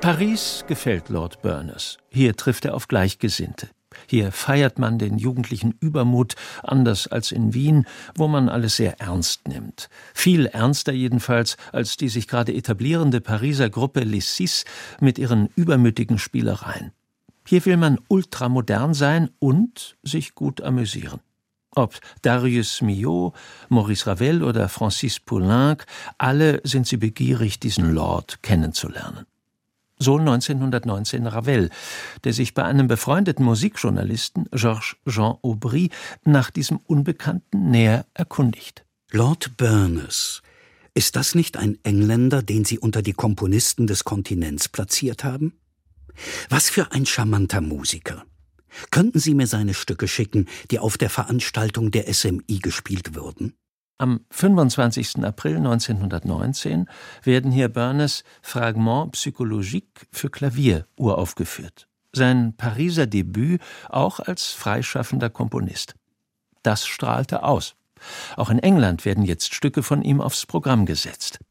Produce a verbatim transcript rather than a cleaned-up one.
Paris gefällt Lord Berners. Hier trifft er auf Gleichgesinnte. Hier feiert man den jugendlichen Übermut, anders als in Wien, wo man alles sehr ernst nimmt. Viel ernster jedenfalls als die sich gerade etablierende Pariser Gruppe Les Six mit ihren übermütigen Spielereien. Hier will man ultramodern sein und sich gut amüsieren. Ob Darius Milhaud, Maurice Ravel oder Francis Poulenc, alle sind sie begierig, diesen Lord kennenzulernen. So neunzehnhundertneunzehn Ravel, der sich bei einem befreundeten Musikjournalisten, Georges Jean Aubry, nach diesem Unbekannten näher erkundigt. Lord Berners, ist das nicht ein Engländer, den Sie unter die Komponisten des Kontinents platziert haben? Was für ein charmanter Musiker. Könnten Sie mir seine Stücke schicken, die auf der Veranstaltung der S M I gespielt würden? Am fünfundzwanzigsten April neunzehnhundertneunzehn werden hier Berners Fragments psychologiques für Klavier uraufgeführt. Sein Pariser Debüt auch als freischaffender Komponist. Das strahlte aus. Auch in England werden jetzt Stücke von ihm aufs Programm gesetzt.